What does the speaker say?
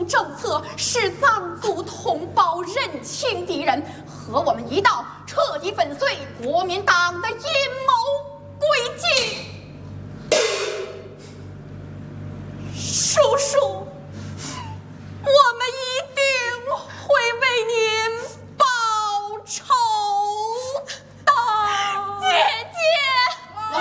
种政策，使藏族同胞认清敌人，和我们一道彻底粉碎国民党的阴谋诡计。